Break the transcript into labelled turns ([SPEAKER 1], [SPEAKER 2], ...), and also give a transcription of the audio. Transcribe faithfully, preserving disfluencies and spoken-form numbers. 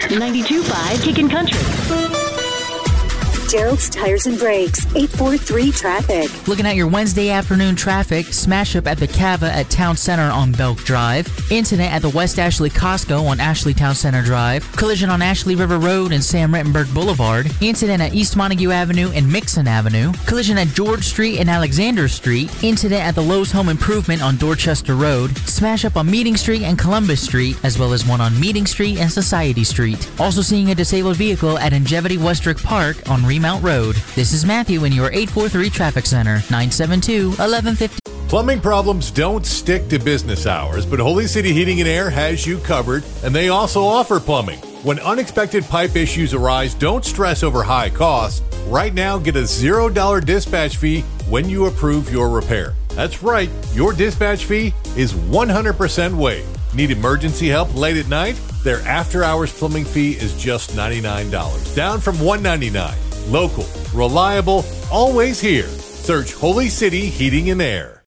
[SPEAKER 1] ninety-two point five Kickin' Country.
[SPEAKER 2] Gerald's Tires and Brakes, eight four three traffic.
[SPEAKER 3] Looking at your Wednesday afternoon traffic, smash up at the Cava at Town Center on Belk Drive. Incident at the West Ashley Costco on Ashley Town Center Drive. Collision on Ashley River Road and Sam Rettenberg Boulevard. Incident at East Montague Avenue and Mixon Avenue. Collision at George Street and Alexander Street. Incident at the Lowe's Home Improvement on Dorchester Road. Smash up on Meeting Street and Columbus Street, as well as one on Meeting Street and Society Street. Also seeing a disabled vehicle at Ingevity Westrick Park on Remount Road. This is Matthew in your eight four three Traffic Center, nine seven two, one one five zero.
[SPEAKER 4] Plumbing problems don't stick to business hours, but Holy City Heating and Air has you covered, and they also offer plumbing. When unexpected pipe issues arise, don't stress over high costs. Right now, get a zero dollar dispatch fee when you approve your repair. That's right, your dispatch fee is one hundred percent waived. Need emergency help late at night? Their after-hours plumbing fee is just ninety-nine dollars, down from one hundred ninety-nine dollars. Local, reliable, always here. Search Holy City Heating and Air.